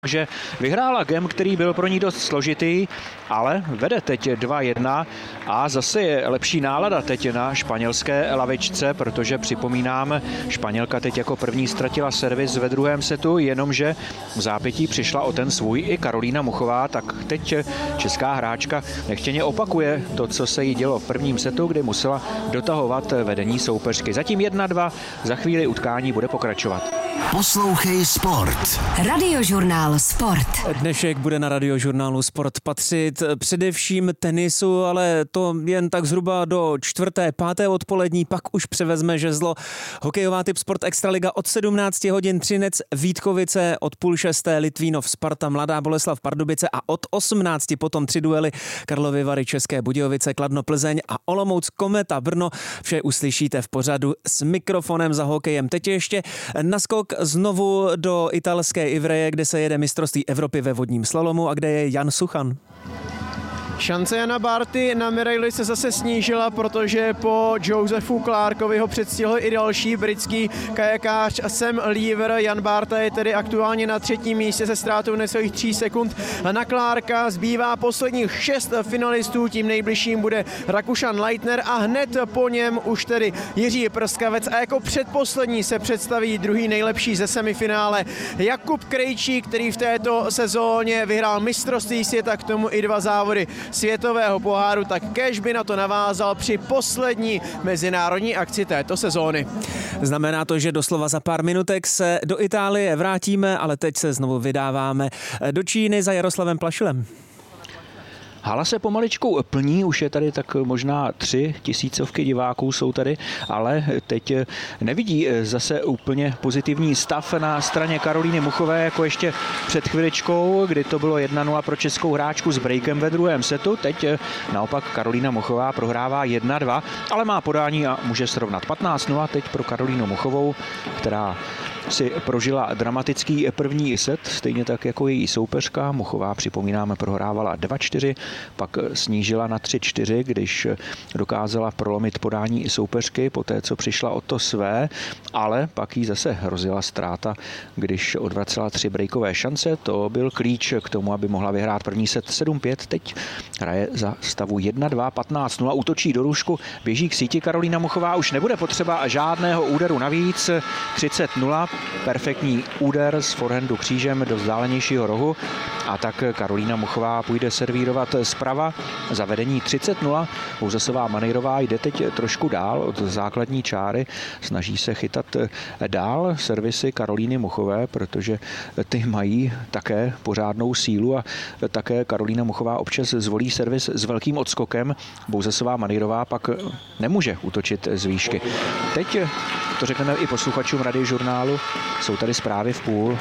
Takže vyhrála game, který byl pro ní dost složitý, ale vede teď 2-1 a zase je lepší nálada teď na španělské lavičce, protože připomínám, Španělka teď jako první ztratila servis ve druhém setu, jenomže v zápětí přišla o ten svůj i Karolína Muchová, tak teď česká hráčka nechtěně opakuje to, co se jí dělo v prvním setu, kdy musela dotahovat vedení soupeřky. Zatím 1-2, za chvíli utkání bude pokračovat. Poslouchej Sport. Radiožurnál Sport. Dnešek bude na Radiožurnálu Sport patřit především tenisu, ale to jen tak zhruba do 4., 5. odpolední, pak už převezme žezlo. Hokejová typ Sport Extraliga od 17 hodin Třinec Vítkovice, od 5:30 Litvínov Sparta Mladá Boleslav Pardubice a od 18 potom 3 duely Karlovy Vary České Budějovice, Kladno Plzeň a Olomouc Kometa Brno. Vše uslyšíte v pořadu s mikrofonem za hokejem. Teď ještě naskok znovu do italské Ivreje, kde se jede mistrovství Evropy ve vodním slalomu a kde je Jan Suchan. Šance Jana Barty na medaili se zase snížila, protože po Josephu Clarkovi ho předstihl i další britský kajakář Sam Lever. Jan Barta je tedy aktuálně na 3. místě se ztrátou necelých 3 sekund. Na Clarka zbývá posledních 6 finalistů, tím nejbližším bude Rakušan Leitner a hned po něm už tedy Jiří Prskavec a jako předposlední se představí druhý nejlepší ze semifinále Jakub Krejčí, který v této sezóně vyhrál mistrovství světa, k tomu i 2 závody světového poháru, tak kéž by na to navázal při poslední mezinárodní akci této sezóny. Znamená to, že doslova za pár minutek se do Itálie vrátíme, ale teď se znovu vydáváme do Číny za Jaroslavem Plašilem. Hala se pomaličku plní, už je tady tak možná 3 000 diváků jsou tady, ale teď nevidí zase úplně pozitivní stav na straně Karolíny Muchové, jako ještě před chviličkou, kdy to bylo 1-0 pro českou hráčku s breakem ve druhém setu. Teď naopak Karolína Muchová prohrává 1-2, ale má podání a může srovnat 15-0 teď pro Karolínu Muchovou, která si prožila dramatický první set, stejně tak jako její soupeřka. Muchová, připomínáme, prohrávala 2-4, pak snížila na 3-4, když dokázala prolomit podání soupeřky, poté co přišla o to své, ale pak jí zase hrozila ztráta, když odvracela 3 breakové šance. To byl klíč k tomu, aby mohla vyhrát první set 7-5. Teď hraje za stavu 1-2, 15-0, útočí do růžku, běží k síti Karolína Muchová, už nebude potřeba žádného úderu navíc, 30-0. Perfektní úder z forehandu křížem do vzdálenějšího rohu a tak Karolína Muchová půjde servírovat zprava za vedení 30-0. Bouzasová Manejrová jde teď trošku dál od základní čáry, snaží se chytat dál servisy Karolíny Muchové, protože ty mají také pořádnou sílu a také Karolína Muchová občas zvolí servis s velkým odskokem. Bouzasová Manejrová pak nemůže útočit z výšky. Teď to řekneme i posluchačům Radiožurnálu, jsou tady zprávy v půl.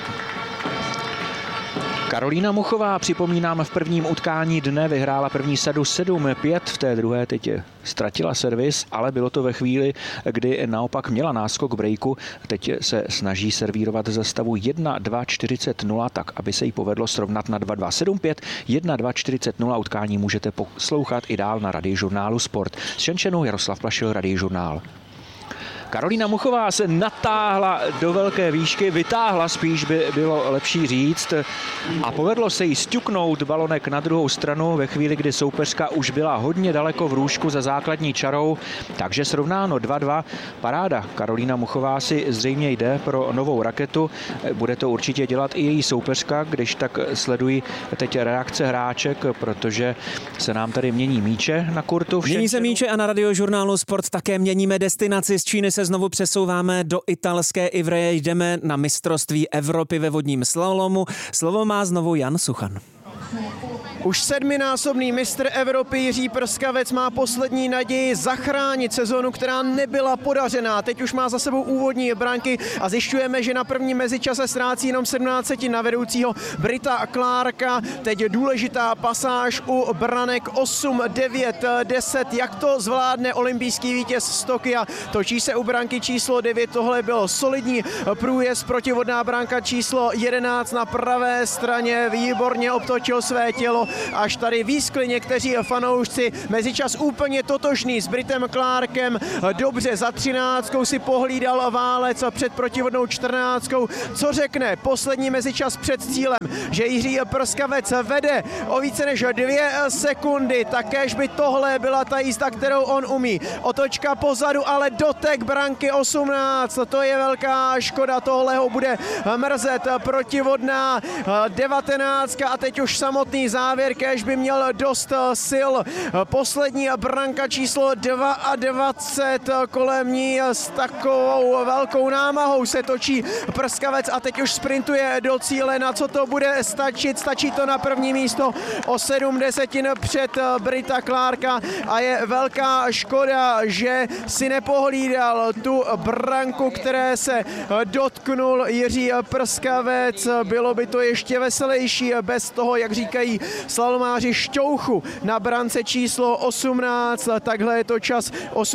Karolína Muchová, připomínám, v prvním utkání dne vyhrála první sadu 7-5, v té druhé teď ztratila servis, ale bylo to ve chvíli, kdy naopak měla náskok breaku. Teď se snaží servírovat za stavu 1-2-40-0, tak aby se jí povedlo srovnat na 2-2 7-5, 1-2-40-0. Utkání můžete poslouchat i dál na Radiožurnálu Sport. Z Šenčenu Jaroslav Plašil, Radiožurnál. Karolína Muchová se natáhla do velké výšky, vytáhla spíš by bylo lepší říct a povedlo se jí sťuknout balonek na druhou stranu ve chvíli, kdy soupeřka už byla hodně daleko v růžku za základní čarou, takže srovnáno 2-2. Paráda. Karolína Muchová si zřejmě jde pro novou raketu, bude to určitě dělat i její soupeřka, když tak sledují teď reakce hráček, protože se nám tady mění míče na kurtu. Mění se míče a na Radiožurnálu Sport také měníme destinaci. Z Číny se znovu přesouváme do italské Ivreje, jdeme na mistrovství Evropy ve vodním slalomu. Slovo má znovu Jan Suchan. Už 7násobný mistr Evropy Jiří Prskavec má poslední naději zachránit sezonu, která nebyla podařená. Teď už má za sebou úvodní branky a zjišťujeme, že na první mezičase ztrácí jenom 17 na vedoucího Brita Clarka. Teď je důležitá pasáž u branek 8, 9, 10. Jak to zvládne olympijský vítěz z Tokia? Točí se u branky číslo 9. Tohle byl solidní průjezd, protivodná branka číslo 11 na pravé straně. Výborně obtočil své tělo až tady výskli někteří fanoušci. Mezičas úplně totožný s Britem Clarkem, dobře za 13 si pohlídal Válec před protivodnou 14. Co řekne poslední mezičas před cílem, že Jiří Prskavec vede o více než 2 sekundy, takéž by tohle byla ta jízda, kterou on umí. Otočka pozadu, ale dotek branky 18, to je velká škoda, tohle ho bude mrzet. Protivodná 19 a teď už samotný závěr, kéž by měl dost sil. Poslední branka číslo 22, kolem ní s takovou velkou námahou se točí Prskavec a teď už sprintuje do cíle. Na co to bude stačit? Stačí to na první místo o 7 desetin před Brita Clarka a je velká škoda, že si nepohlídal tu branku, které se dotknul Jiří Prskavec. Bylo by to ještě veselější bez toho, jak říkají slalomáři, šťouchu na brance číslo 18. Takhle je to čas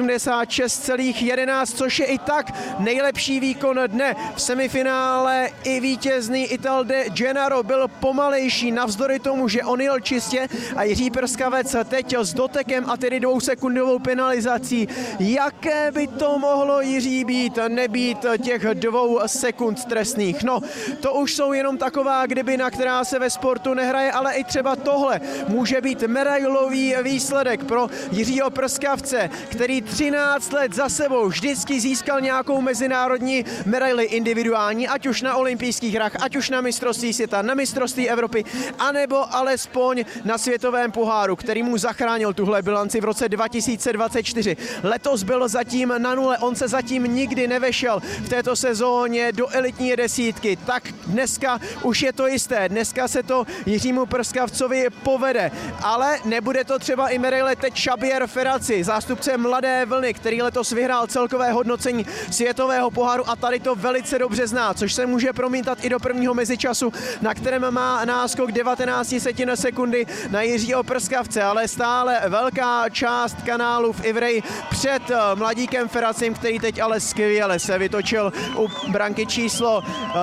86,11, což je i tak nejlepší výkon dne. V semifinále i vítězný Ital de Gennaro byl pomalejší navzdory tomu, že on jel čistě a Jiří Prskavec teď s dotekem a tedy 2sekundovou penalizací. Jaké by to mohlo, Jiří, být, nebýt těch 2 sekund trestných? No, to už jsou jenom taková kdyby, na která se ve sportu nehraje, ale i třeba tohle může být medailový výsledek pro Jiřího Prskavce, který 13 let za sebou vždycky získal nějakou mezinárodní medaili individuální, ať už na olympijských hrách, ať už na mistrovství světa, na mistrovství Evropy, anebo alespoň na světovém poháru, který mu zachránil tuhle bilanci v roce 2024. Letos byl zatím na nule, on se zatím nikdy nevešel v této sezóně do elitní desítky, tak dneska už je to jisté, dneska se to Jiřímu Prskavcovi povede, ale nebude to třeba i medaile teď Xabier Ferrazzi, zástupce Mladé Vlny, který letos vyhrál celkové hodnocení světového poháru a tady to velice dobře zná, což se může promítat i do prvního mezičasu, na kterém má náskok 19 sekundy na Jiřího Prskavce, ale stále velká část kanálu v Ivry před mladíkem Ferrazzim, který teď ale skvěle se vytočil u branky číslo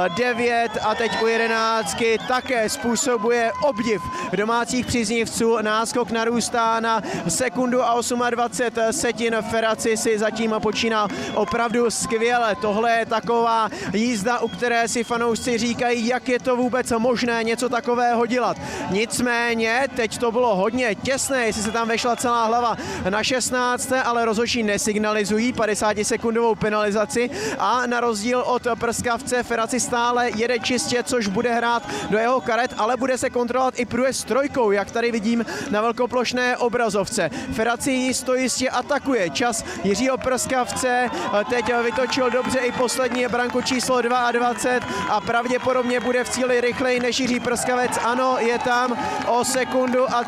9 a teď u 11 také způsobuje obdiv domácích příznivců. Náskok narůstá na sekundu a 28 setin. Ferrazzi si zatím počíná opravdu skvěle. Tohle je taková jízda, u které si fanoušci říkají, jak je to vůbec možné něco takového dělat. Nicméně, teď to bylo hodně těsné, jestli se tam vešla celá hlava na 16, ale rozhodčí nesignalizují 50sekundovou penalizaci a na rozdíl od Prskavce Ferrazzi stále jede čistě, což bude hrát do jeho karet, ale bude se kontrolovat i průjezd trojkou, jak tady vidím na velkoplošné obrazovce. Ferrazzi jistě atakuje. Čas Jiřího Prskavce teď vytočil dobře i poslední branku číslo 22 a pravděpodobně bude v cíli rychleji než Jiří Prskavec. Ano, je tam o sekundu a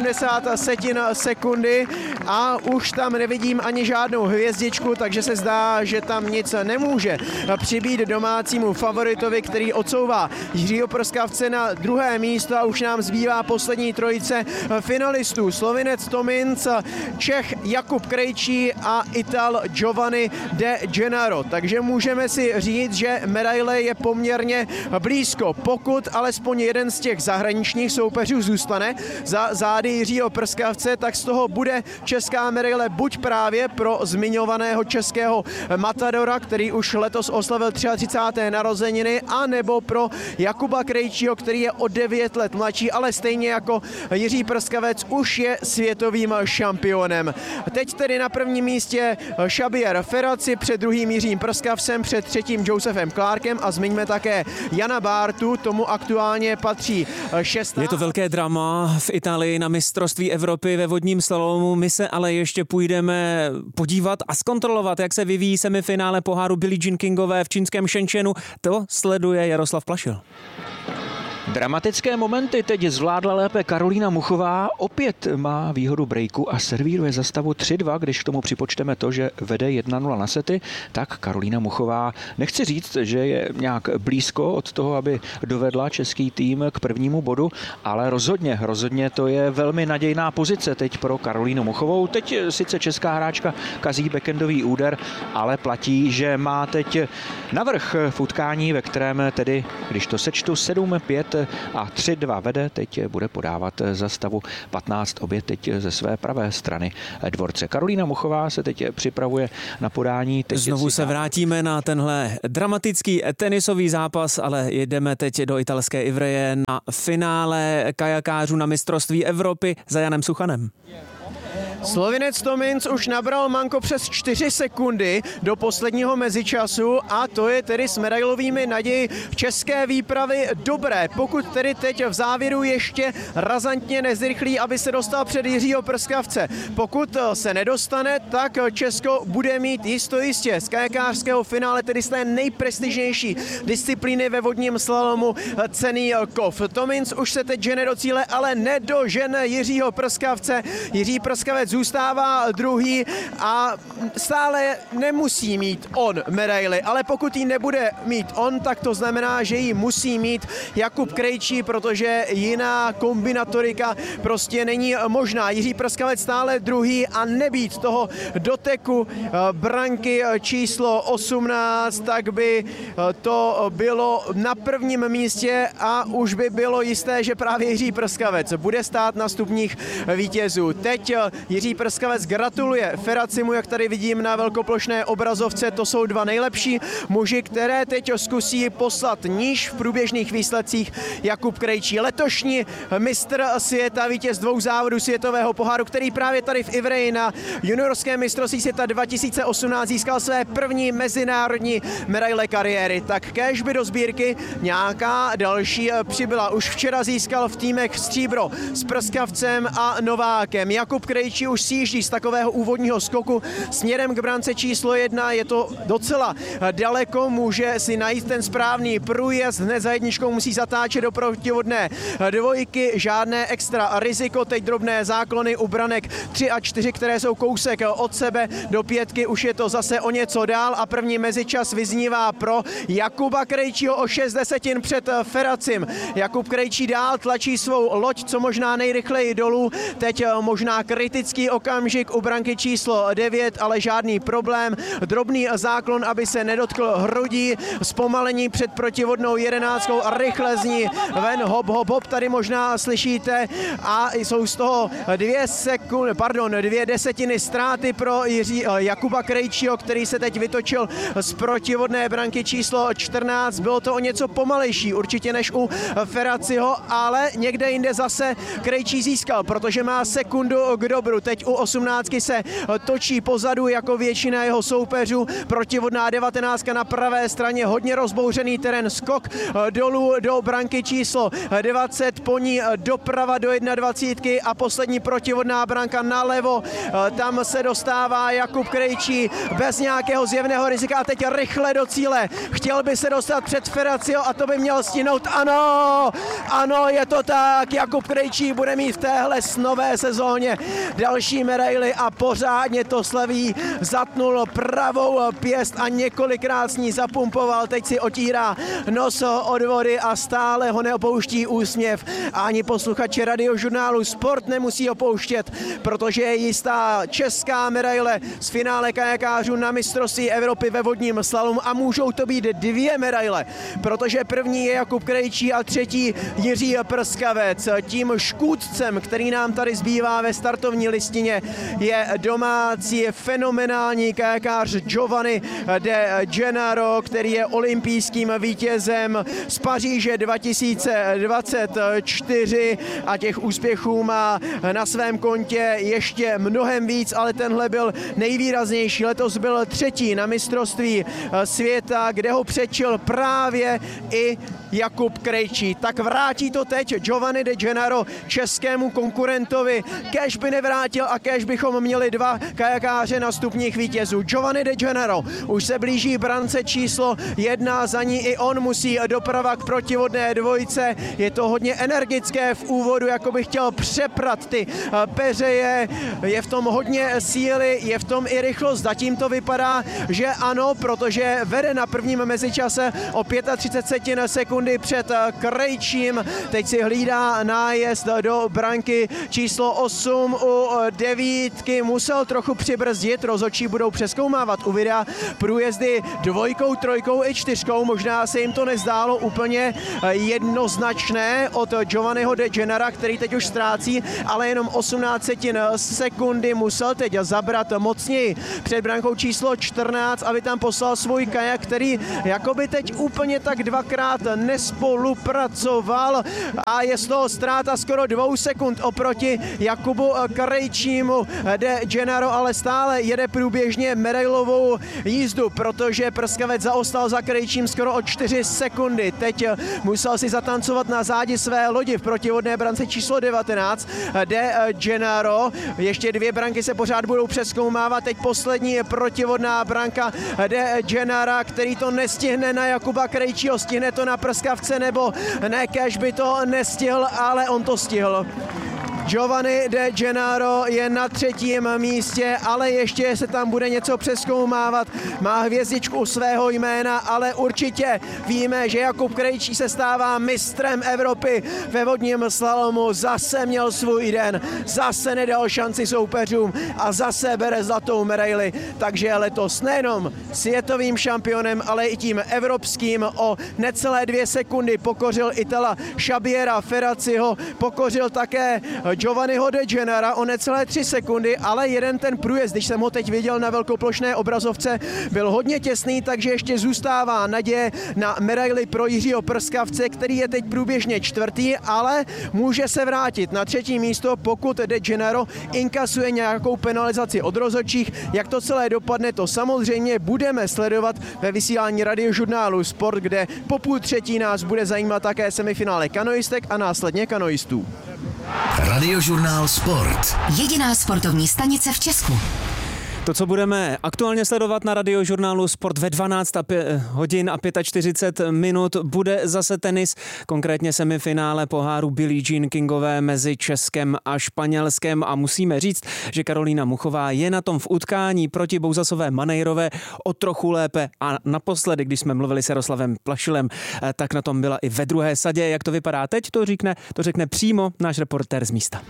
73 sekundy a už tam nevidím ani žádnou hvězdičku, takže se zdá, že tam nic nemůže přibýt domácímu favoritovi, který odsouvá Jiřího Prskavce na druhé místo a už nám zbývá poslední trojice finalistů. Slovinec Tominc, Čech Jakub Krejčí a Ital Giovanni de Gennaro. Takže můžeme si říct, že medaile je poměrně blízko. Pokud alespoň jeden z těch zahraničních soupeřů zůstane za zády Jiřího Prskavce, tak z toho bude česká medaile buď právě pro zmiňovaného českého matadora, který už letos oslavil 33. narozeniny, a nebo pro Jakuba Krejčího, který je o 9 let mladší, ale stejně jako Jiří Prskavec už je světovým šampionem. Teď tedy na prvním místě Xabier Ferrazzi, před druhým Jiřím Prskavcem, před třetím Josephem Clarkem a zmiňme také Jana Bartu, tomu aktuálně patří 16. Je to velké drama v Itálii na mistrovství Evropy ve vodním slalomu. My se ale ještě půjdeme podívat a zkontrolovat, jak se vyvíjí semifinále poháru Billie Jean Kingové v čínském Shenzhenu. To sleduje Jaroslav Plašil. Dramatické momenty teď zvládla lépe Karolína Muchová, opět má výhodu breaku a servíruje za stavu 3-2, když k tomu připočteme to, že vede 1-0 na sety, tak Karolína Muchová, nechci říct, že je nějak blízko od toho, aby dovedla český tým k prvnímu bodu, ale rozhodně to je velmi nadějná pozice teď pro Karolínu Muchovou. Teď sice česká hráčka kazí backendový úder, ale platí, že má teď navrch v utkání, ve kterém tedy, když to sečtu, 7-5 a 3-2 vede, teď bude podávat za stavu 15 obět teď ze své pravé strany dvorce. Karolína Muchová se teď připravuje na podání. Teď znovu se vrátíme na tenhle dramatický tenisový zápas, ale jedeme teď do italské Ivreje na finále kajakářů na mistrovství Evropy za Janem Suchanem. Slovinec Tominc už nabral manko přes 4 sekundy do posledního mezičasu a to je tedy s medailovými naději české výpravy dobré. Pokud tedy teď v závěru ještě razantně nezrychlí, aby se dostal před Jiřího Prskavce. Pokud se nedostane, tak Česko bude mít jistě z kajakářského finále, tedy z té nejprestižnější disciplíny ve vodním slalomu cenný kov. Tominc už se teď žene do cíle, ale nedožene Jiřího Prskavce. Jiří Prskavec zůstává druhý a stále nemusí mít on medaili, ale pokud ji nebude mít on, tak to znamená, že ji musí mít Jakub Krejčí, protože jiná kombinatorika prostě není možná. Jiří Prskavec stále druhý a nebýt toho doteku branky číslo 18, tak by to bylo na prvním místě a už by bylo jisté, že právě Jiří Prskavec bude stát na stupních vítězů. Teď Jiří Prskavec gratuluje Feracimu, jak tady vidím na velkoplošné obrazovce. To jsou dva nejlepší muži, které teď zkusí poslat níž v průběžných výsledcích Jakub Krejčí. Letošní mistr světa, vítěz 2 závodů světového poháru, který právě tady v Ivreji na juniorském mistrovství světa 2018 získal své první mezinárodní medaile kariéry. Tak kéž by do sbírky nějaká další přibyla. Už včera získal v týmech stříbro s Prskavcem a Novákem. Jakub Krejčí už sjíždí z takového úvodního skoku směrem k brance číslo 1. Je to docela daleko, může si najít ten správný průjezd. Hned za jedničkou musí zatáčet do protivodné dvojky. Žádné extra riziko. Teď drobné záklony u branek 3 a 4, které jsou kousek od sebe. Do 5 už je to zase o něco dál a první mezičas vyznívá pro Jakuba Krejčího o 6 desetin před Feracim. Jakub Krejčí dál tlačí svou loď co možná nejrychleji dolů. Teď možná kritický okamžik u branky číslo 9, ale žádný problém. Drobný záklon, aby se nedotkl hrudí. Zpomalení před protivodnou 11 a rychle z ní ven. Hop, hop, hop, tady možná slyšíte a jsou z toho 2 desetiny ztráty pro Jakuba Krejčího, který se teď vytočil z protivodné branky číslo 14. Bylo to o něco pomalejší určitě než u Feraciho, ale někde jinde zase Krejčí získal, protože má sekundu k dobru. Teď u 18 se točí pozadu jako většina jeho soupeřů. Protivodná 19 na pravé straně, hodně rozbouřený terén, skok dolů do branky číslo 20, po ní doprava do 21 a poslední protivodná branka nalevo. Tam se dostává Jakub Krejčí bez nějakého zjevného rizika a teď rychle do cíle. Chtěl by se dostat před Feracio a to by měl stihnout. Ano, je to tak. Jakub Krejčí bude mít v téhle nové sezóně další medaily a pořádně to slaví. Zatnul pravou pěst a několikrát s ní zapumpoval. Teď si otírá nos od vody a stále ho neopouští úsměv. A ani posluchači radiožurnálu Sport nemusí opouštět, protože je jistá česká medaile z finále kajakářů na mistrovství Evropy ve vodním slalomu a můžou to být 2 medaile, protože první je Jakub Krejčí a třetí Jiří Prskavec. Tím škůdcem, který nám tady zbývá ve startovní listině, je domácí fenomenální kajakář Giovanni De Gennaro, který je olympijským vítězem z Paříže 2024 a těch úspěchů má na svém kontě ještě mnohem víc, ale tenhle byl nejvýraznější. Letos byl 3. na mistrovství světa, kde ho předčil právě i Jakub Krejčí. Tak vrátí to teď Giovanni De Gennaro českému konkurentovi. Kéž by nevrátil a kéž bychom měli 2 kajakáře na stupních vítězů. Giovanni De Gennaro už se blíží brance číslo 1, za ní i on musí doprava k protivodné dvojce. Je to hodně energické v úvodu, jako by chtěl přeprat ty peřeje. Je v tom hodně síly, je v tom i rychlost. Zatím to vypadá, že ano, protože vede na prvním mezičase o 35 sekund sekundy před Krejčím. Teď si hlídá nájezd do branky číslo 8 u 9. Musel trochu přibrzdit, rozhodčí budou přezkoumávat u videa průjezdy 2, 3 i 4. Možná se jim to nezdálo úplně jednoznačné od Giovanniho De Genera, který teď už ztrácí, ale jenom 18 sekundy musel teď zabrat mocněji před brankou číslo 14, aby tam poslal svůj kajak, který jakoby teď úplně tak dvakrát nespolupracoval a je z toho ztráta skoro 2 sekund oproti Jakubu Krejčímu. De Genero ale stále jede průběžně medailovou jízdu, protože Prskavec zaostal za Krejčím skoro o 4 sekundy. Teď musel si zatancovat na zádi své lodi v protivodné brance číslo 19. De Genero, ještě 2 branky se pořád budou přezkoumávat, teď poslední protivodná branka De Genera, který to nestihne na Jakuba Krejčího, stihne to na Prskavce nebo ne, kéž by to nestihl, ale on to stihl. Giovanni De Genaro je na 3. místě, ale ještě se tam bude něco přezkoumávat. Má hvězdičku u svého jména, ale určitě víme, že Jakub Krejčí se stává mistrem Evropy ve vodním slalomu. Zase měl svůj den, zase nedal šanci soupeřům a zase bere zlatou medaili. Takže je letos nejenom světovým šampionem, ale i tím evropským. O necelé 2 sekundy pokořil Itala Xabiera Ferraciho, pokořil také Giovanniho De Genera o necelé 3 sekundy, ale jeden ten průjezd, když jsem ho teď viděl na velkoplošné obrazovce, byl hodně těsný, takže ještě zůstává naděje na medaili pro Jiřího Prskavce, který je teď průběžně 4., ale může se vrátit na 3. místo, pokud De Genero inkasuje nějakou penalizaci od rozhodčích. Jak to celé dopadne, to samozřejmě budeme sledovat ve vysílání Radiožurnálu Sport, kde po 2:30 nás bude zajímat také semifinále kanoistek a následně kanoistů. Radiožurnál Sport. Jediná sportovní stanice v Česku. To, co budeme aktuálně sledovat na Radiožurnálu Sport ve 12 hodin a 45 minut, bude zase tenis, konkrétně semifinále poháru Billie Jean Kingové mezi Českem a Španělskem a musíme říct, že Karolína Muchová je na tom v utkání proti Bouzasové Manejrové o trochu lépe a naposledy, když jsme mluvili s Jaroslavem Plašilem, tak na tom byla i ve druhé sadě. Jak to vypadá teď, to řekne přímo náš reportér z místa.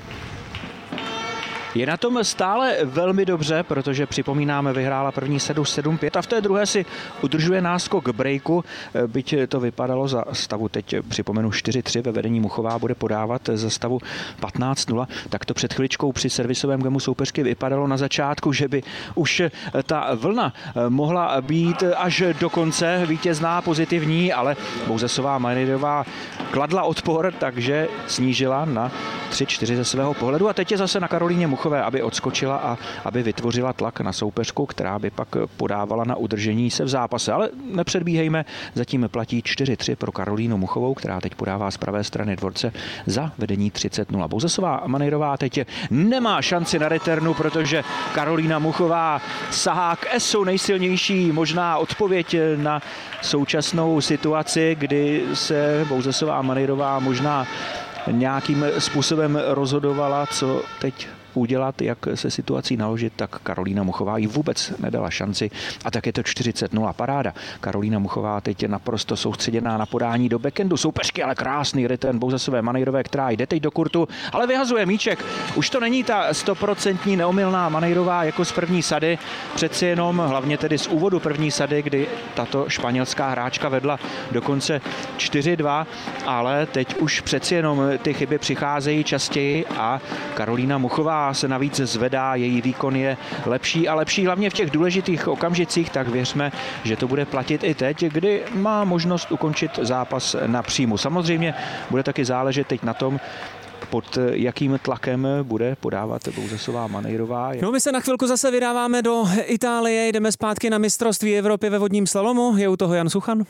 Je na tom stále velmi dobře, protože připomínáme, vyhrála první sedu 7-5 a v té druhé si udržuje náskok k breaku, byť to vypadalo za stavu, teď připomenu 4-3 ve vedení Muchová bude podávat za stavu 15-0, tak to před chviličkou při servisovém gemu soupeřky vypadalo na začátku, že by už ta vlna mohla být až do konce vítězná, pozitivní, ale Bouzasová Manejrová kladla odpor, takže snížila na 3-4 ze svého pohledu a teď je zase na Karolíně Muchové, aby odskočila a aby vytvořila tlak na soupeřku, která by pak podávala na udržení se v zápase. Ale nepředbíhejme, zatím platí 4-3 pro Karolínu Muchovou, která teď podává z pravé strany dvorce za vedení 30-0. Bouzasová Manejrová teď nemá šanci na returnu, protože Karolína Muchová sahá k esu, nejsilnější možná odpověď na současnou situaci, kdy se Bouzasová Manejrová možná nějakým způsobem rozhodovala, co teď udělat, jak se situací naložit, tak Karolína Muchová jí vůbec nedala šanci a tak je to 40-0 paráda. Karolína Muchová teď je naprosto soustředěná na podání do backendu soupeřky, ale krásný return Bouzasové Manejrové, která jde teď do kurtu, ale vyhazuje míček. Už to není ta 100% neomylná Manejrová jako z první sady, přeci jenom hlavně tedy z úvodu první sady, kdy tato španělská hráčka vedla dokonce 4-2, ale teď už přeci jenom ty chyby přicházejí častěji a Karolína Muchová se navíc zvedá, její výkon je lepší a lepší, hlavně v těch důležitých okamžicích, tak věřme, že to bude platit i teď, kdy má možnost ukončit zápas na příjmu. Samozřejmě bude taky záležet teď na tom, pod jakým tlakem bude podávat Bouzasová Manejrová. No, my se na chvilku zase vydáváme do Itálie, jdeme zpátky na mistrovství Evropy ve vodním slalomu, je u toho Jan Suchan.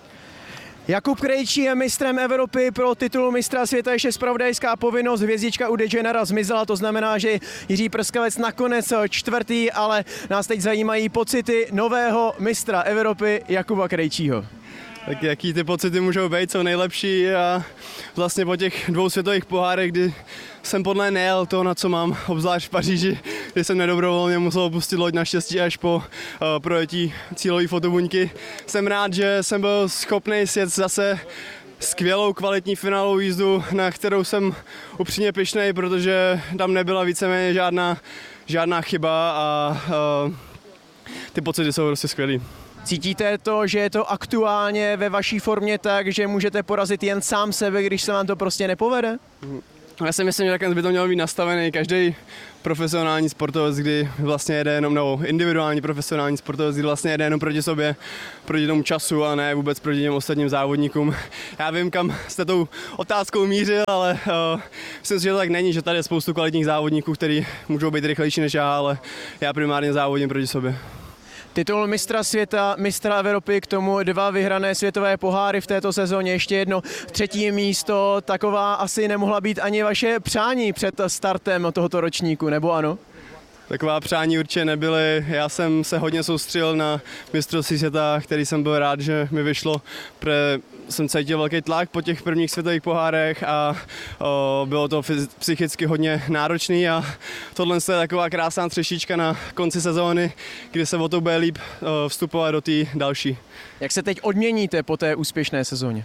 Jakub Krejčí je mistrem Evropy, pro titul mistra světa ještě zpravodajská povinnost, hvězdička u De Genera zmizela, to znamená, že Jiří Prskavec nakonec 4., ale nás teď zajímají pocity nového mistra Evropy Jakuba Krejčího. Tak jaký ty pocity můžou být, jsou nejlepší a vlastně po těch 2 světových pohárech, kdy jsem podle nejel to, na co mám, obzvlášť v Paříži, kdy jsem nedobrovolně musel opustit loď, naštěstí až po projetí cílové fotobuňky. Jsem rád, že jsem byl schopný sjet zase skvělou kvalitní finálovou jízdu, na kterou jsem upřímně pyšnej, protože tam nebyla víceméně žádná chyba a ty pocity jsou prostě skvělý. Cítíte to, že je to aktuálně ve vaší formě tak, že můžete porazit jen sám sebe, když se vám to prostě nepovede? Já si myslím, že takhle by to mělo být nastavený každý profesionální sportovec, kdy vlastně jede jenom, nebo individuální profesionální sportovec, kdy vlastně jede jenom proti sobě, proti tomu času a ne vůbec proti těm ostatním závodníkům. Já vím, kam jste tou otázkou mířil, ale myslím si, že to tak není, že tady je spoustu kvalitních závodníků, kteří můžou být rychlejší než já, ale já primárně závodím proti sobě. Titul mistra světa, mistra Evropy, k tomu 2 vyhrané světové poháry v této sezóně, ještě jedno 3. místo, taková asi nemohla být ani vaše přání před startem tohoto ročníku, nebo ano? Taková přání určitě nebyly. Já jsem se hodně soustředil na mistrovství světa, který jsem byl rád, že mi vyšlo, protože jsem cítil velký tlak po těch prvních světových pohárech a bylo to psychicky hodně náročný a tohle je taková krásná třešíčka na konci sezóny, kdy se o to bude líp vstupovat do té další. Jak se teď odměníte po té úspěšné sezóně?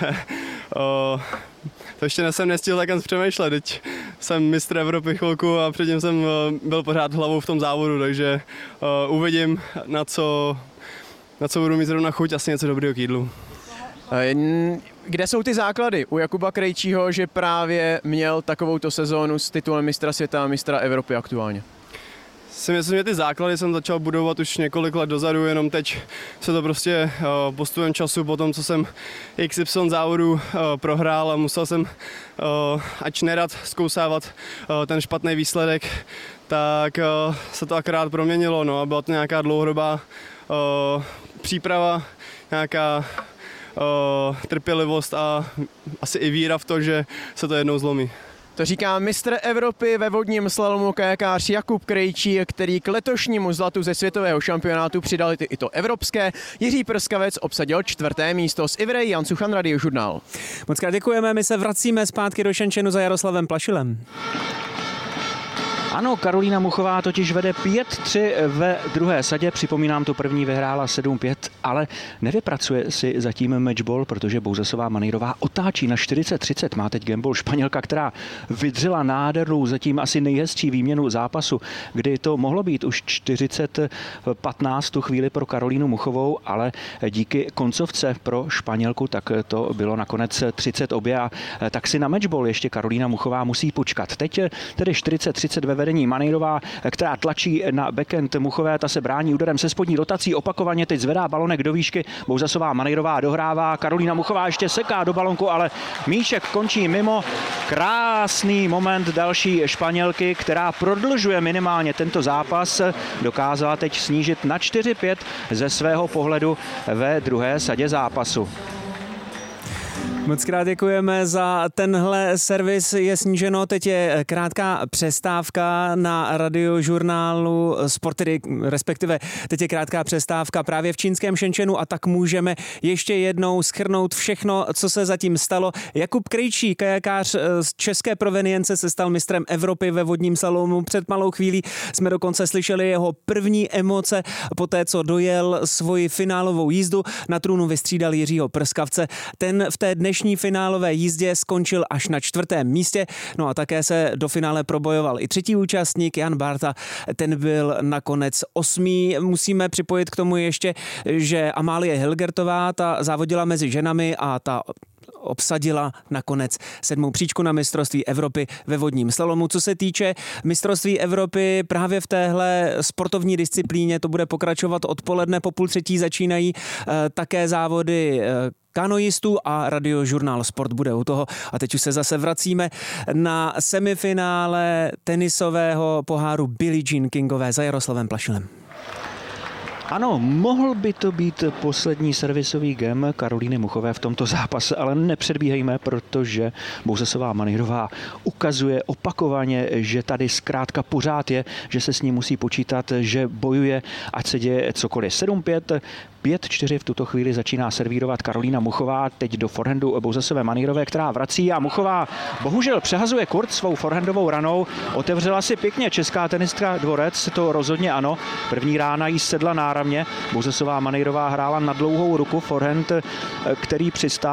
To ještě jsem nestihl takhle přemýšlet, teď jsem mistr Evropy chvilku a předtím jsem byl pořád hlavou v tom závodu, takže uvidím, na co budu mít zrovna chuť, asi něco dobrého k jídlu. Kde jsou ty základy u Jakuba Krejčího, že právě měl takovouto sezónu s titulem mistra světa a mistra Evropy aktuálně? Si myslím, že ty základy jsem začal budovat už několik let dozadu, jenom teď se to prostě postupem času, po tom, co jsem XY závodů prohrál a musel jsem, ač nerad zkousávat ten špatný výsledek, tak se to akorát proměnilo, no, a byla to nějaká dlouhodobá příprava, nějaká trpělivost a asi i víra v to, že se to jednou zlomí. To říká mistr Evropy ve vodním slalomu kajakář Jakub Krejčí, který k letošnímu zlatu ze světového šampionátu přidal i to evropské. Jiří Prskavec obsadil 4. místo. Z Ivrej, Jan Suchan, Radiožurnál. Moc krát děkujeme, my se vracíme zpátky do Šenčenu za Jaroslavem Plašilem. Ano, Karolína Muchová totiž vede 5-3 ve druhé sadě. Připomínám, to první vyhrála 7-5, ale nevypracuje si zatím matchball, protože Bouzasová Manejrová otáčí na 40-30. Má teď gameball Španělka, která vydřela nádhernou, zatím asi nejhezčí výměnu zápasu, kdy to mohlo být už 40-15 tu chvíli pro Karolínu Muchovou, ale díky koncovce pro Španělku, tak to bylo nakonec 30 obě a tak si na matchball ještě Karolína Muchová musí počkat. Teď tedy 40-30 ve vedení Manejrová, která tlačí na backhand Muchové, ta se brání úderem se spodní rotací, opakovaně teď zvedá balonek do výšky, Bouzasová Manejrová dohrává, Karolína Muchová ještě seká do balonku, ale míček končí mimo. Krásný moment další Španělky, která prodlužuje minimálně tento zápas, dokázala teď snížit na 4-5 ze svého pohledu ve druhé sadě zápasu. Moc krát děkujeme za tenhle servis. Je sníženo, teď je krátká přestávka na Radiožurnálu Sport, tedy respektive teď je krátká přestávka právě v čínském Šenčenu a tak můžeme ještě jednou shrnout všechno, co se zatím stalo. Jakub Krejčí, kajakář z české provenience, se stal mistrem Evropy ve vodním slalomu. Před malou chvílí jsme dokonce slyšeli jeho první emoce poté, co dojel svoji finálovou jízdu. Na trůnu vystřídal Jiřího Prskavce. Ten v té dnešní finálové jízdě skončil až na 4. místě, no a také se do finále probojoval i 3. účastník Jan Bárta, ten byl nakonec 8. Musíme připojit k tomu ještě, že Amálie Hilgertová, ta závodila mezi ženami a ta obsadila nakonec 7. příčku na mistrovství Evropy ve vodním slalomu. Co se týče mistrovství Evropy právě v téhle sportovní disciplíně, to bude pokračovat odpoledne, po 2:30 začínají také závody kanoistů a Radiožurnál Sport bude u toho. A teď už se zase vracíme na semifinále tenisového poháru Billie Jean Kingové za Jaroslavem Plašilem. Ano, mohl by to být poslední servisový game Karolíny Muchové v tomto zápase, ale nepředbíhejme, protože Bouzasová Manejrová ukazuje opakovaně, že tady zkrátka pořád je, že se s ní musí počítat, že bojuje, ať se děje cokoliv. 7-5, 5-4 v tuto chvíli začíná servírovat Karolína Muchová, teď do forehandu Bouzasové Manejrové, která vrací a Muchová bohužel přehazuje kurt svou forehandovou ranou. Otevřela si pěkně česká tenistka Dvorec, to rozhodně ano. První rána jí sedla náramně. Bouzasová Manejrová hrála na dlouhou ruku forehand, který přistál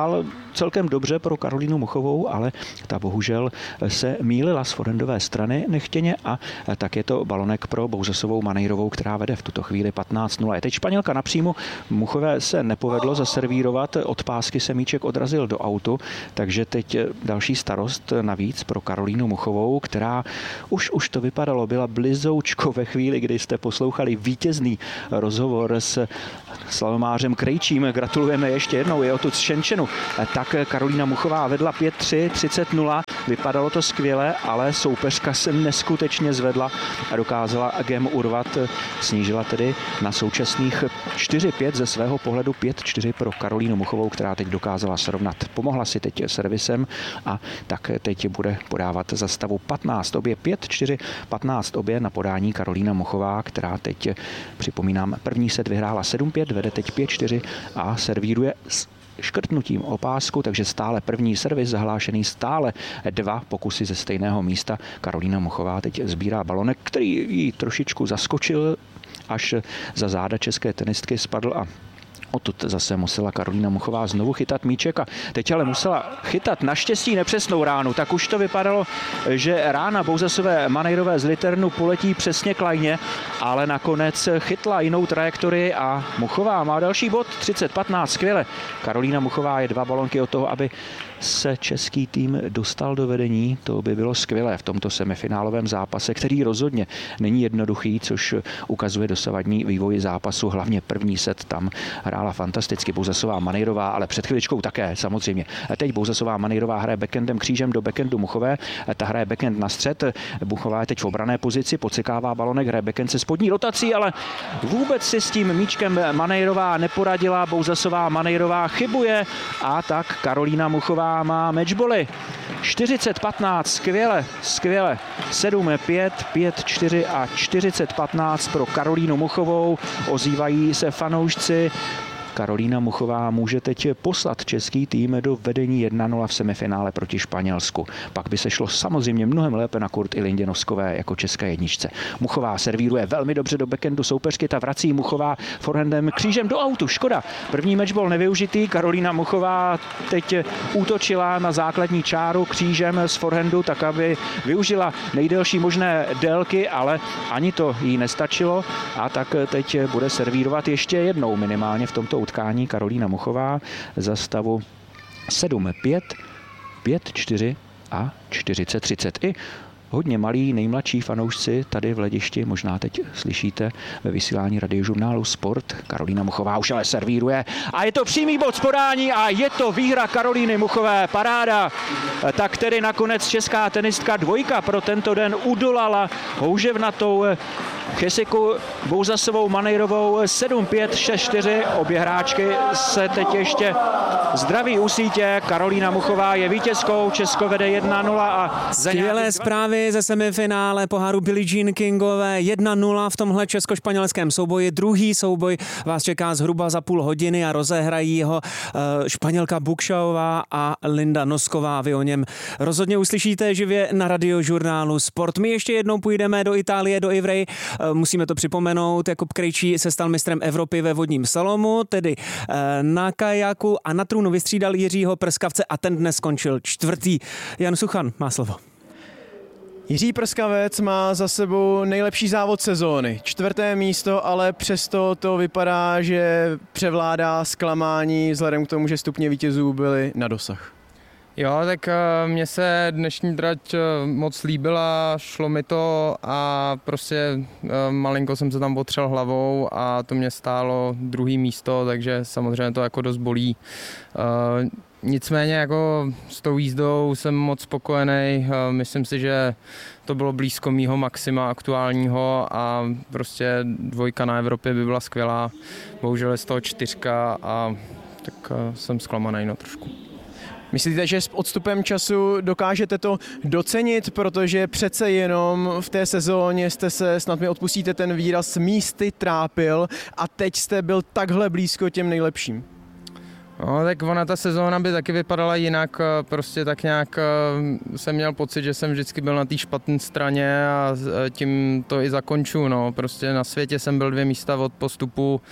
celkem dobře pro Karolínu Muchovou, ale ta bohužel se mýlila z forehandové strany nechtěně a tak je to balonek pro Bouzasovou Manejrovou, která vede v tuto chvíli 15-0. Teď Španělka napřímo, Muchové se nepovedlo zaservírovat, od pásky se míček odrazil do autu, takže teď další starost navíc pro Karolínu Muchovou, která už to vypadalo, byla blizoučko ve chvíli, kdy jste poslouchali vítězný rozhovor s slalomářem Krejčím. Gratulujeme ještě jednou, je odtud z Šenčenu. Tak Karolína Muchová vedla 5-3, 30-0. Vypadalo to skvěle, ale soupeřka se neskutečně zvedla a dokázala gem urvat. Snížila tedy na současných 4-5, ze svého pohledu 5-4 pro Karolínu Muchovou, která teď dokázala srovnat. Pomohla si teď servisem a tak teď bude podávat za stavu 15-obě, 5-4, 15-obě na podání Karolína Muchová, která teď, připomínám, první set vyhrála 7-5, vede teď 5-4 a servíruje s škrtnutím o pásku, takže stále první servis zahlášený, stále 2 pokusy ze stejného místa. Karolína Muchová teď sbírá balonek, který jí trošičku zaskočil, až za záda české tenistky spadl a odtud zase musela Karolína Muchová znovu chytat míček a teď ale musela chytat naštěstí nepřesnou ránu. Tak už to vypadalo, že rána Bouzasové Manejrové z Liternu poletí přesně k lajně, ale nakonec chytla jinou trajektorii a Muchová má další bod, 30-15, skvěle. Karolína Muchová je 2 balonky od toho, aby se český tým dostal do vedení. To by bylo skvělé v tomto semifinálovém zápase, který rozhodně není jednoduchý, což ukazuje dosavadní vývoj zápasu. Hlavně první set tam hrála fantasticky Bouzasová Manejrová, ale před chviličkou také samozřejmě. Teď Bouzasová Manejrová hraje backendem křížem do backendu Muchové. Ta hraje backend na střed. Muchová je teď v obranné pozici, podsekává balonek, hraje backend se spodní rotací, ale vůbec si s tím míčkem Manejrová neporadila. Bouzasová Manejrová chybuje a tak Karolína Muchová má matchboly. 40-15, skvěle. 7-5, 5-4 a 40-15 pro Karolínu Muchovou. Ozývají se fanoušci. Karolína Muchová může teď poslat český tým do vedení 1-0 v semifinále proti Španělsku. Pak by se šlo samozřejmě mnohem lépe na kurt i Lindě Noskové jako české jedničce. Muchová servíruje velmi dobře do backendu soupeřky, ta vrací Muchová forehandem křížem do autu. Škoda. První matchball nevyužitý. Karolína Muchová teď útočila na základní čáru křížem z forehandu, tak aby využila nejdelší možné délky, ale ani to jí nestačilo a tak teď bude servírovat ještě jednou minimálně v tomto utkání Karolína Muchová za stavu 7-5, 5-4 a 40-30. I hodně malí, nejmladší fanoušci tady v hledišti, možná teď slyšíte ve vysílání Radiožurnálu Sport. Karolína Muchová už ale servíruje a je to přímý bod z podání a je to výhra Karolíny Muchové. Paráda. Tak tedy nakonec česká tenistka dvojka pro tento den udolala houževnatou Chesiku Bouzasovou Manejrovou 7-5, 6-4. Obě hráčky se teď ještě zdraví u sítě. Karolína Muchová je vítězkou, Česko vede 1-0 a skvělé zprávy ze semifinále poháru Billie Jean Kingové 1-0 v tomhle česko-španělském souboji. Druhý souboj vás čeká zhruba za půl hodiny a rozehrají ho Španělka Buchschaová a Linda Nosková. Vy o něm rozhodně uslyšíte živě na Radiožurnálu Sport. My ještě jednou půjdeme do Itálie, do Ivry. Musíme to připomenout, Jakub Krejčí se stal mistrem Evropy ve vodním slalomu, tedy na kajaku a na trůnu vystřídal Jiřího Prskavce a ten dnes skončil 4. Jan Suchan má slovo. Jiří Prskavec má za sebou nejlepší závod sezóny. 4. místo, ale přesto to vypadá, že převládá zklamání vzhledem k tomu, že stupně vítězů byly na dosah. Jo, tak mně se dnešní trať moc líbila, šlo mi to a prostě malinko jsem se tam potřel hlavou a to mě stálo 2. místo, takže samozřejmě to jako dost bolí. Nicméně jako s tou jízdou jsem moc spokojený, myslím si, že to bylo blízko mýho maxima aktuálního a prostě 2 na Evropě by byla skvělá, bohužel je z toho 4 a tak jsem zklamaný trošku. Myslíte, že s odstupem času dokážete to docenit, protože přece jenom v té sezóně jste se, snad mi odpustíte ten výraz, místy trápil a teď jste byl takhle blízko těm nejlepším? No, tak ona ta sezóna by taky vypadala jinak, prostě tak nějak jsem měl pocit, že jsem vždycky byl na té špatné straně a tím to i zakonču, no. Prostě na světě jsem byl 2 místa od postupu,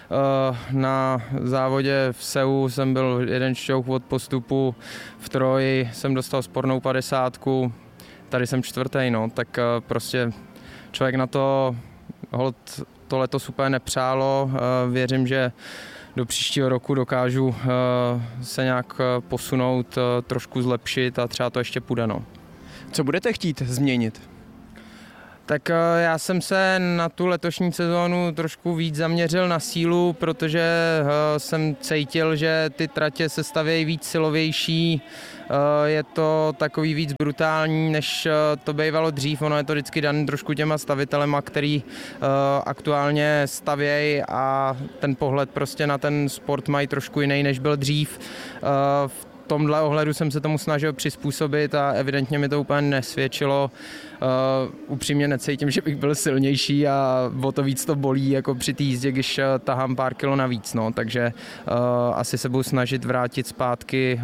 na závodě v Seu jsem byl 1 šťouch od postupu, v Troji jsem dostal spornou 50, tady jsem 4., no, tak prostě člověk na to to letos úplně nepřálo, věřím, že do příštího roku dokážu se nějak posunout, trošku zlepšit a třeba to ještě půjde. No. Co budete chtít změnit? Tak já jsem se na tu letošní sezónu trošku víc zaměřil na sílu, protože jsem cítil, že ty tratě se stavějí víc silovější, je to takový víc brutální, než to bývalo dřív. Ono je to vždycky dané trošku těma stavitelema, který aktuálně stavějí a ten pohled prostě na ten sport mají trošku jiný, než byl dřív. V tomhle ohledu jsem se tomu snažil přizpůsobit a evidentně mi to úplně nesvědčilo. Upřímně necítím, že bych byl silnější a o to víc to bolí jako při té jízdě, když tahám pár kilo navíc. No. Takže asi se budu snažit vrátit zpátky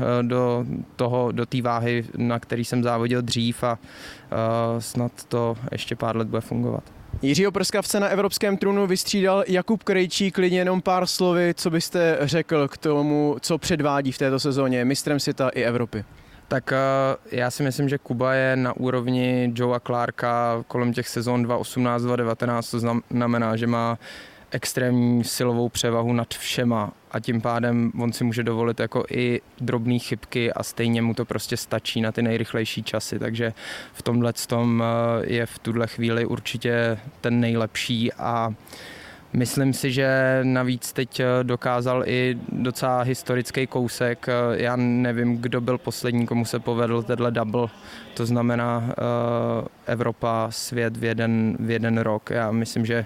do té váhy, na který jsem závodil dřív a snad to ještě pár let bude fungovat. Jiřího Prskavce na evropském trůnu vystřídal Jakub Krejčí, klidně jenom pár slovy, co byste řekl k tomu, co předvádí v této sezóně, mistrem světa i Evropy. Tak já si myslím, že Kuba je na úrovni Joea Clarka kolem těch sezon 2018, 2019, to znamená, že má extrémní silovou převahu nad všema a tím pádem on si může dovolit jako i drobné chybky a stejně mu to prostě stačí na ty nejrychlejší časy, takže v tomhletom je v tuhle chvíli určitě ten nejlepší a myslím si, že navíc teď dokázal i docela historický kousek. Já nevím, kdo byl poslední, komu se povedl tenhle double, to znamená Evropa, svět v jeden rok. Já myslím, že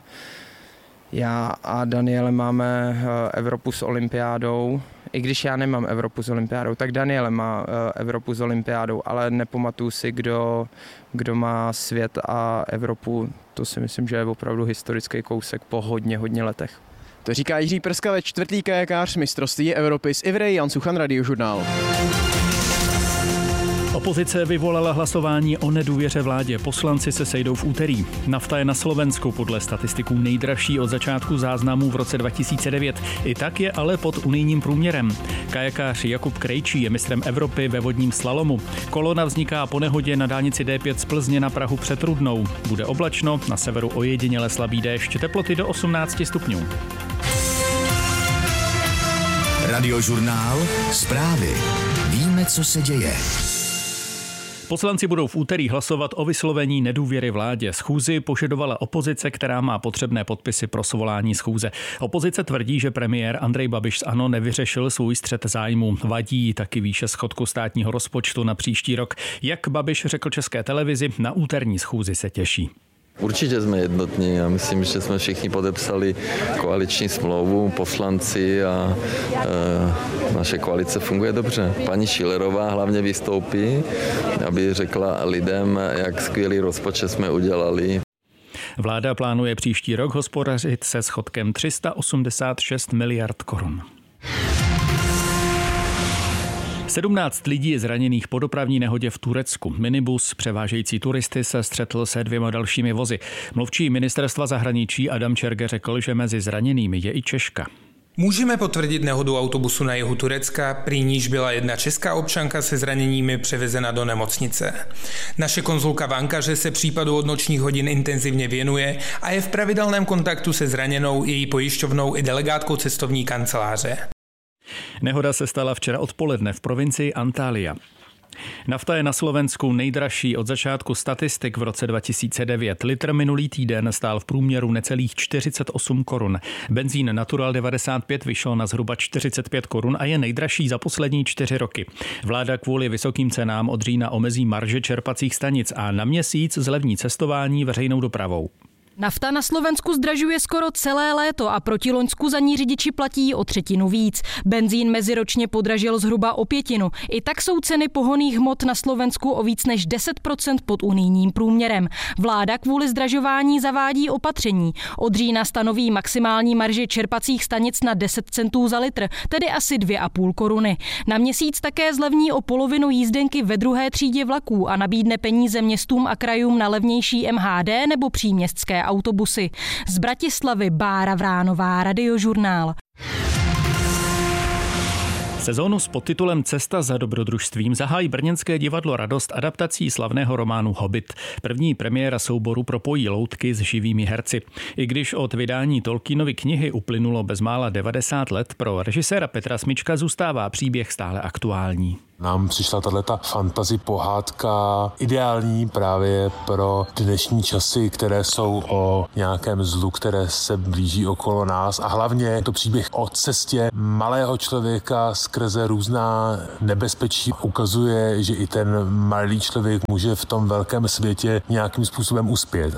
já a Daniele máme Evropu s olympiádou. I když já nemám Evropu s olympiádou, tak Daniele má Evropu s olympiádou, ale nepamatuju si, kdo má svět a Evropu. To si myslím, že je opravdu historický kousek po hodně letech. To říká Jiří Prskavec, 4. kajakář mistrovství Evropy z Ivry, Jan Suchan, Radiožurnál. Opozice vyvolala hlasování o nedůvěře vládě. Poslanci se sejdou v úterý. Nafta je na Slovensku podle statistiků nejdražší od začátku záznamů v roce 2009. I tak je ale pod unijním průměrem. Kajakář Jakub Krejčí je mistrem Evropy ve vodním slalomu. Kolona vzniká po nehodě na dálnici D5 z Plzně na Prahu před Rudnou. Bude oblačno, na severu ojediněle slabý déšť, teploty do 18 stupňů. Radiožurnál, zprávy. Víme, co se děje. Poslanci budou v úterý hlasovat o vyslovení nedůvěry vládě. Schůzi požadovala opozice, která má potřebné podpisy pro svolání schůze. Opozice tvrdí, že premiér Andrej Babiš z ANO nevyřešil svůj střet zájmů. Vadí taky výše schodku státního rozpočtu na příští rok. Jak Babiš řekl České televizi, na úterní schůzi se těší. Určitě jsme jednotní a myslím, že jsme všichni podepsali koaliční smlouvu, poslanci a naše koalice funguje dobře. Paní Schillerová hlavně vystoupí, aby řekla lidem, jak skvělý rozpočet jsme udělali. Vláda plánuje příští rok hospodařit se schodkem 386 miliard korun. 17 lidí je zraněných po dopravní nehodě v Turecku. Minibus převážející turisty se střetl se 2 dalšími vozy. Mluvčí ministerstva zahraničí Adam Čerge řekl, že mezi zraněnými je i Češka. Můžeme potvrdit nehodu autobusu na jihu Turecka, při níž byla jedna česká občanka se zraněními převezena do nemocnice. Naše konzulka v Ankaře se případu od nočních hodin intenzivně věnuje a je v pravidelném kontaktu se zraněnou, její pojišťovnou i delegátkou cestovní kanceláře. Nehoda se stala včera odpoledne v provincii Antalya. Nafta je na Slovensku nejdražší od začátku statistik v roce 2009. Litr minulý týden stál v průměru necelých 48 korun. Benzín Natural 95 vyšel na zhruba 45 korun a je nejdražší za poslední 4 roky. Vláda kvůli vysokým cenám od října omezí marže čerpacích stanic a na měsíc zlevní cestování veřejnou dopravou. Nafta na Slovensku zdražuje skoro celé léto a proti loňsku za ní řidiči platí o 1/3 víc. Benzín meziročně podražil zhruba o 1/5. I tak jsou ceny pohonných hmot na Slovensku o víc než 10% pod unijním průměrem. Vláda kvůli zdražování zavádí opatření. Od října stanoví maximální marži čerpacích stanic na 10 centů za litr, tedy asi 2,5 koruny. Na měsíc také zlevní o polovinu jízdenky ve druhé třídě vlaků a nabídne peníze městům a krajům na levnější MHD nebo příměstské autobusy. Z Bratislavy Bára Vránová, Radiožurnál. Sezónu s podtitulem Cesta za dobrodružstvím zahájí brněnské divadlo Radost adaptací slavného románu Hobbit. První premiéra souboru propojí loutky s živými herci. I když od vydání Tolkienovy knihy uplynulo bezmála 90 let, pro režiséra Petra Smyčka zůstává příběh stále aktuální. Nám přišla tato fantasy pohádka ideální právě pro dnešní časy, které jsou o nějakém zlu, které se blíží okolo nás, a hlavně je to příběh o cestě malého člověka skrze různá nebezpečí. Ukazuje, že i ten malý člověk může v tom velkém světě nějakým způsobem uspět.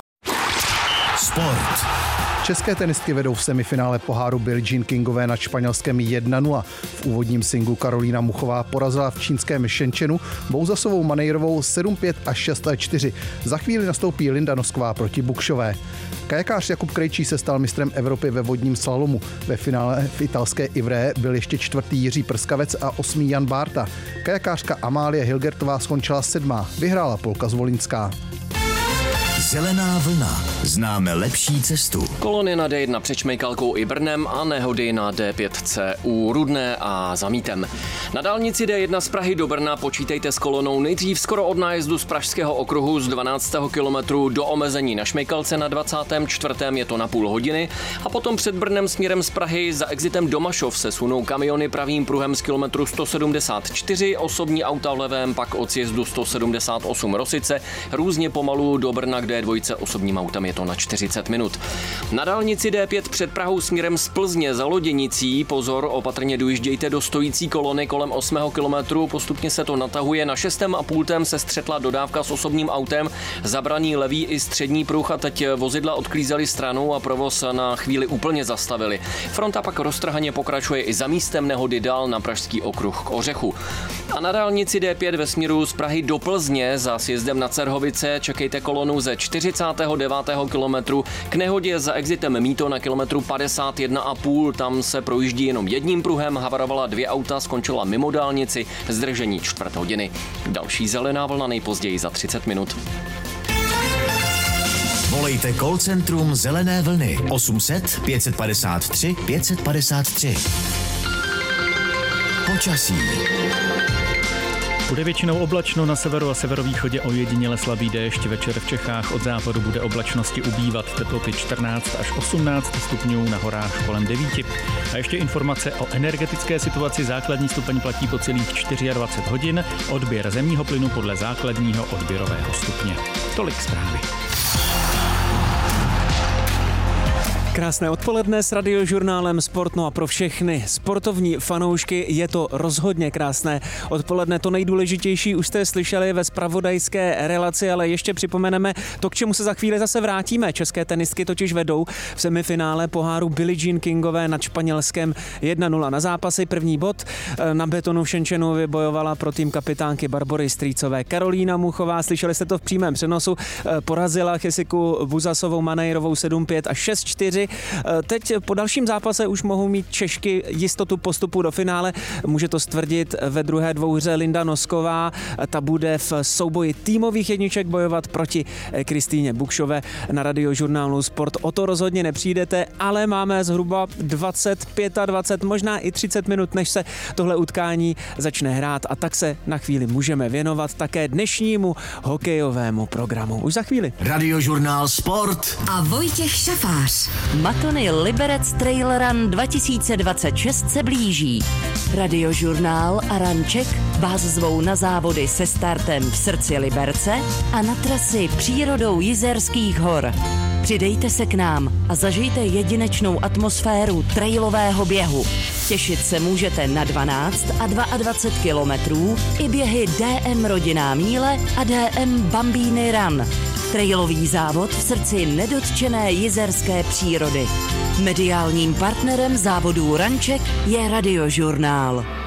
Sport. České tenistky vedou v semifinále poháru Billie Jean Kingové nad Španělskem 1-0. V úvodním singlu Karolína Muchová porazila v čínském Shenzhenu Bouzasovou Manejrovou 7-5 a 6-4. Za chvíli nastoupí Linda Nosková proti Bukšové. Kajakář Jakub Krejčí se stal mistrem Evropy ve vodním slalomu. Ve finále v italské Ivrea byl ještě 4. Jiří Prskavec a 8. Jan Bárta. Kajakářka Amálie Hilgertová skončila 7. Vyhrála Polka Zvolinská. Zelená vlna. Známe lepší cestu. Kolony na D1 před Šmejkalkou i Brnem a nehody na D5C u Rudné a Zamítem. Na dálnici D1 z Prahy do Brna počítejte s kolonou nejdřív skoro od nájezdu z Pražského okruhu z 12. kilometru do omezení na Šmejkalce na 24. je to na půl hodiny a potom před Brnem směrem z Prahy za exitem Domašov se sunou kamiony pravým pruhem z kilometru 174, osobní auta v levém pak od sjezdu 178 Rosice, různě pomalu do Brna, kde D2 osobním autem je to na 40 minut. Na dálnici D5 před Prahou směrem z Plzně za Loděnicí, pozor, opatrně dojíždějte do stojící kolony kolem 8. kilometru, postupně se to natahuje, na 6,5 se střetla dodávka s osobním autem, zabraný levý i střední pruh a teď vozidla odklízely stranou a provoz na chvíli úplně zastavili. Fronta pak roztrhaně pokračuje i za místem nehody dál na pražský okruh k Ořechu. A na dálnici D5 ve směru z Prahy do Plzně za sjezdem na Cerhovice čekejte kolonu ze 49. kilometru k nehodě za exitem Mýto na kilometru 51,5. Tam se projíždí jenom jedním pruhem, havarovala 2 auta, skončila mimo dálnici, zdržení 1/4 hodiny. Další zelená vlna nejpozději za 30 minut. Volejte call centrum Zelené vlny 800 553 553. Počasí. Bude většinou oblačno, na severu a severovýchodě ojediněle slabý déšť, večer v Čechách od západu bude oblačnosti ubývat, teploty 14 až 18 stupňů, na horách kolem 9. A ještě informace o energetické situaci, základní stupeň platí po celých 24 hodin, odběr zemního plynu podle základního odběrového stupně. Tolik zprávy. Krásné odpoledne s Radiožurnálem Sport, no a pro všechny sportovní fanoušky je to rozhodně krásné odpoledne. To nejdůležitější už jste slyšeli ve zpravodajské relaci, ale ještě připomeneme to, k čemu se za chvíli zase vrátíme. České tenistky totiž vedou v semifinále poháru Billie Jean Kingové nad Španělskem 1-0 na zápasy. První bod na betonu v Shenzhenu vybojovala pro tým kapitánky Barbory Strýcové Karolína Muchová. Slyšeli jste to v přímém přenosu. Porazila Chesiku Bouzasovou Manejrovou 7-5 a 6-4. Teď po dalším zápase už mohou mít Češky jistotu postupu do finále. Může to stvrdit ve druhé dvouhře Linda Nosková. Ta bude v souboji týmových jedniček bojovat proti Kristýně Bukšové. Na Radiožurnálu Sport o to rozhodně nepřijdete, ale máme zhruba 25, možná i 30 minut, než se tohle utkání začne hrát, a tak se na chvíli můžeme věnovat také dnešnímu hokejovému programu. Už za chvíli. Radiožurnál Sport a Vojtěch Šafář. Matony Liberec Trail Run 2026 se blíží. Radiožurnál a Ranček vás zvou na závody se startem v srdci Liberce a na trasy přírodou Jizerských hor. Přidejte se k nám a zažijte jedinečnou atmosféru trailového běhu. Těšit se můžete na 12 a 22 kilometrů i běhy DM Rodinná míle a DM Bambíny Run. Trailový závod v srdci nedotčené jizerské přírody. Mediálním partnerem závodů Ranček je Radiožurnál.